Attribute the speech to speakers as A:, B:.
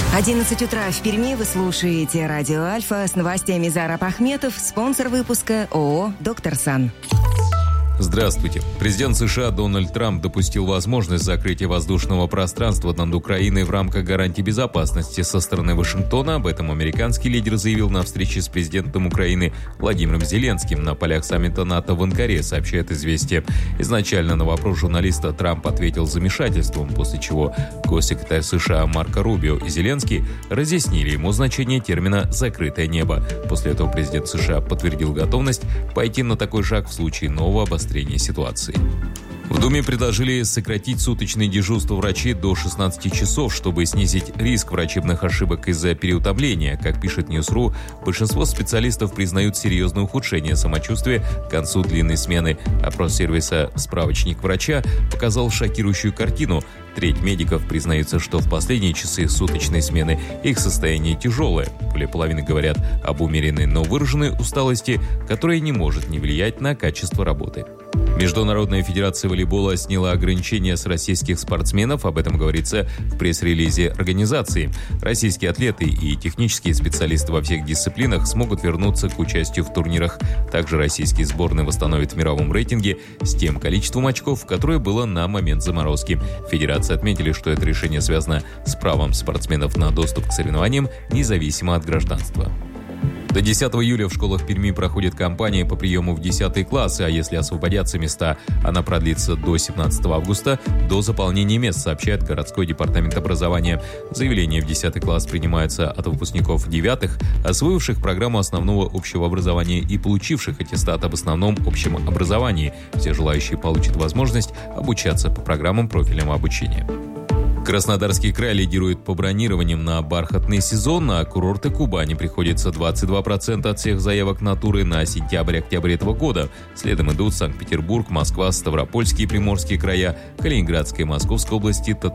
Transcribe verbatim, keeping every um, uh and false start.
A: одиннадцать утра в Перми. Вы слушаете радио Альфа. С новостями Зараб Ахметов, спонсор выпуска ООО «Доктор Сан».
B: Здравствуйте. Президент США Дональд Трамп допустил возможность закрытия воздушного пространства над Украиной в рамках гарантий безопасности со стороны Вашингтона. Об этом американский лидер заявил на встрече с президентом Украины Владимиром Зеленским на полях саммита НАТО в Анкаре, сообщает «Известия». Изначально на вопрос журналиста Трамп ответил замешательством, после чего госсекретарь США Марко Рубио и Зеленский разъяснили ему значение термина «закрытое небо». После этого президент США подтвердил готовность пойти на такой шаг в случае нового обострения ситуации. В Думе предложили сократить суточное дежурство врачей до шестнадцати часов, чтобы снизить риск врачебных ошибок из-за переутомления. Как пишет Ньюс.ру, большинство специалистов признают серьезное ухудшение самочувствия к концу длинной смены. Опрос сервиса «Справочник врача» показал шокирующую картину. Треть медиков признаются, что в последние часы суточной смены их состояние тяжелое. Более половины говорят об умеренной, но выраженной усталости, которая не может не влиять на качество работы. Международная федерация волейбола сняла ограничения с российских спортсменов. Об этом говорится в пресс-релизе организации. Российские атлеты и технические специалисты во всех дисциплинах смогут вернуться к участию в турнирах. Также российские сборные восстановят в мировом рейтинге с тем количеством очков, которое было на момент заморозки. Федерации отметили, что это решение связано с правом спортсменов на доступ к соревнованиям, независимо от гражданства. До десятого июля в школах Перми проходит кампания по приему в десятые классы, а если освободятся места, она продлится до семнадцатого августа, до заполнения мест, сообщает городской департамент образования. Заявления в десятый класс принимаются от выпускников девятых, освоивших программу основного общего образования и получивших аттестат об основном общем образовании. Все желающие получат возможность обучаться по программам профильного обучения. Краснодарский край лидирует по бронированиям на бархатный сезон. На курорты Кубани приходится двадцать два процента от всех заявок на туры на сентябрь-октябрь этого года. Следом идут Санкт-Петербург, Москва, Ставропольские и Приморские края, Калининградская и Московская области,